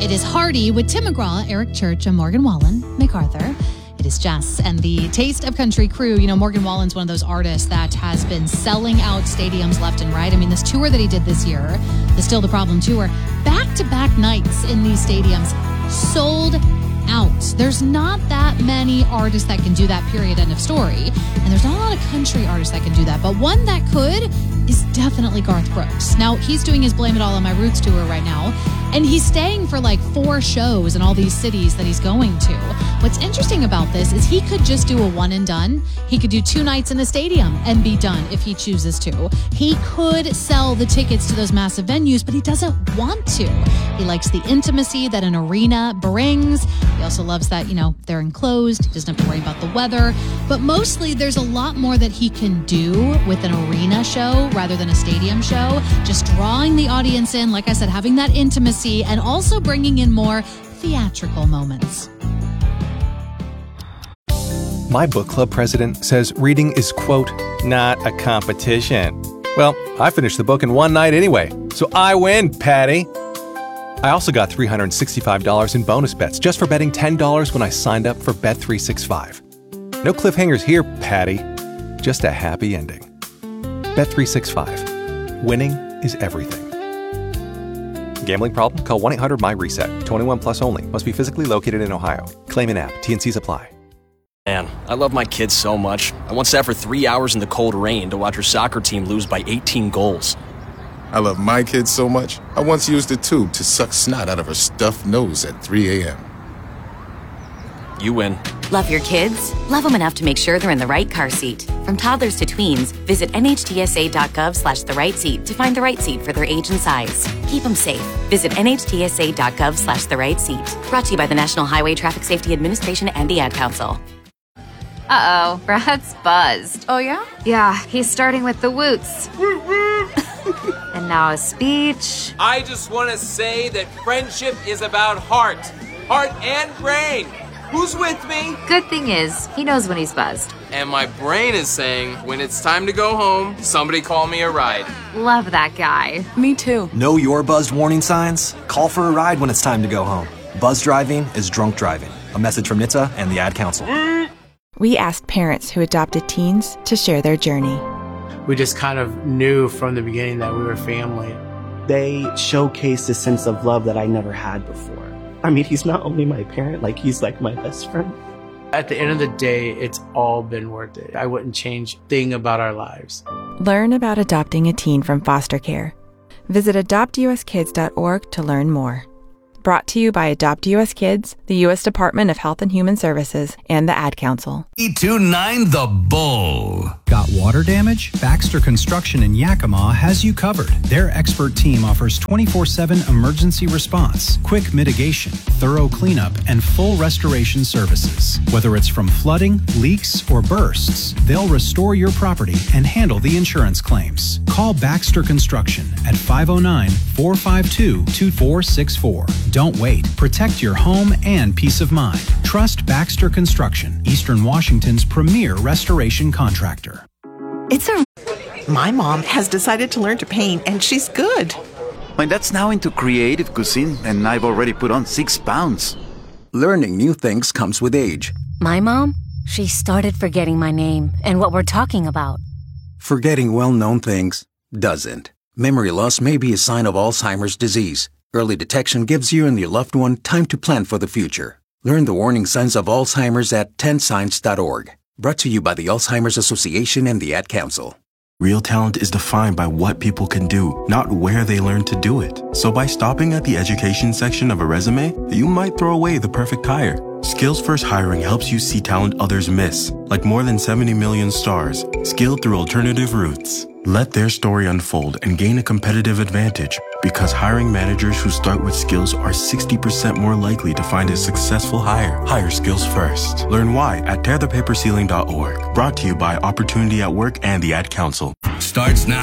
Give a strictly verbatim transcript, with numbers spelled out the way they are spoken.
It is Hardy with Tim McGraw, Eric Church, and Morgan Wallen, MacArthur. It is Jess and the Taste of Country crew. You know, Morgan Wallen's one of those artists that has been selling out stadiums left and right. I mean, this tour that he did this year, the Still the Problem tour, back-to-back nights in these stadiums, sold out. There's not that many artists that can do that, period, end of story. And there's not a lot of country artists that can do that. But one that could is definitely Garth Brooks. Now, he's doing his Blame It All on My Roots tour right now. And he's staying for like four shows in all these cities that he's going to. What's interesting about this is he could just do a one and done. He could do two nights in the stadium and be done if he chooses to. He could sell the tickets to those massive venues, but he doesn't want to. He likes the intimacy that an arena brings. He also loves that, you know, they're enclosed. He doesn't have to worry about the weather. But mostly there's a lot more that he can do with an arena show rather than a stadium show. Just drawing the audience in, like I said, having that intimacy, and also bringing in more theatrical moments. My book club president says reading is, quote, not a competition. Well, I finished the book in one night anyway, so I win, Patty. I also got three hundred sixty-five dollars in bonus bets just for betting ten dollars when I signed up for Bet three sixty-five. No cliffhangers here, Patty. Just a happy ending. Bet three sixty-five. Winning is everything. Gambling problem? Call one eight hundred M Y RESET. twenty-one plus only. Must be physically located in Ohio. Claim in app. T and Cs apply. Man, I love my kids so much. I once sat for three hours in the cold rain to watch her soccer team lose by eighteen goals. I love my kids so much, I once used a tube to suck snot out of her stuffed nose at three a.m. You win. Love your kids? Love them enough to make sure they're in the right car seat. From toddlers to tweens, visit nhtsa.gov slash the right seat to find the right seat for their age and size. Keep them safe. Visit nhtsa.gov slash the right seat. Brought to you by the National Highway Traffic Safety Administration and the Ad Council. Uh-oh, Brad's buzzed. Oh, yeah? Yeah, he's starting with the woots. And now a speech. I just want to say that friendship is about heart. Heart and brain. Who's with me? Good thing is, he knows when he's buzzed. And my brain is saying, when it's time to go home, somebody call me a ride. Love that guy. Me too. Know your buzzed warning signs? Call for a ride when it's time to go home. Buzz driving is drunk driving. A message from N H T S A and the Ad Council. We asked parents who adopted teens to share their journey. We just kind of knew from the beginning that we were family. They showcased a sense of love that I never had before. I mean, he's not only my parent, like, he's like my best friend. At the end of the day, it's all been worth it. I wouldn't change a thing about our lives. Learn about adopting a teen from foster care. Visit adopt u s kids dot org to learn more. Brought to you by Adopt U S Kids, the U S Department of Health and Human Services, and the Ad Council. eight two nine The Bull. Got water damage? Baxter Construction in Yakima has you covered. Their expert team offers twenty-four seven emergency response, quick mitigation, thorough cleanup, and full restoration services. Whether it's from flooding, leaks, or bursts, they'll restore your property and handle the insurance claims. Call Baxter Construction at five oh nine, four five two, two four six four. Don't wait. Protect your home and peace of mind. Trust Baxter Construction, Eastern Washington's premier restoration contractor. It's a... My mom has decided to learn to paint, and she's good. My dad's now into creative cuisine, and I've already put on six pounds. Learning new things comes with age. My mom? She started forgetting my name and what we're talking about. Forgetting well-known things doesn't. Memory loss may be a sign of Alzheimer's disease. Early detection gives you and your loved one time to plan for the future. Learn the warning signs of Alzheimer's at ten signs dot org. Brought to you by the Alzheimer's Association and the Ad Council. Real talent is defined by what people can do, not where they learn to do it. So by stopping at the education section of a resume, you might throw away the perfect hire. Skills First Hiring helps you see talent others miss, like more than seventy million stars, skilled through alternative routes. Let their story unfold and gain a competitive advantage, because hiring managers who start with skills are sixty percent more likely to find a successful hire. Hire skills first. Learn why at tear the paper ceiling dot org. Brought to you by Opportunity at Work and the Ad Council. Starts now.